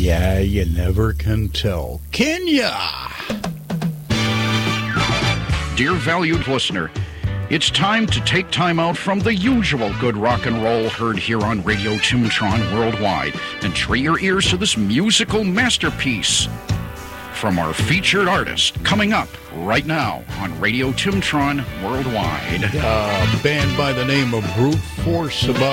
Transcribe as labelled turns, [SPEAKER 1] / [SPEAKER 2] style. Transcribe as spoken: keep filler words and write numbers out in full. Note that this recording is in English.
[SPEAKER 1] Yeah, you never can tell. Can ya?
[SPEAKER 2] Dear valued listener, it's time to take time out from the usual good rock and roll heard here on Radio Timtron Worldwide and treat your ears to this musical masterpiece from our featured artist, coming up right now on Radio Timtron Worldwide.
[SPEAKER 1] A band by the name of Brute Force, about